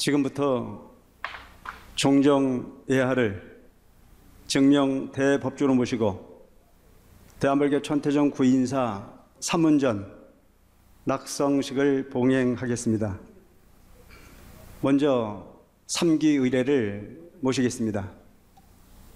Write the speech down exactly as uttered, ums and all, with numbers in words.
지금부터 종정 예하를 증명 대법주로 모시고 대한불교 천태종 구인사 삼문전 낙성식을 봉행하겠습니다. 먼저 삼기 의례를 모시겠습니다.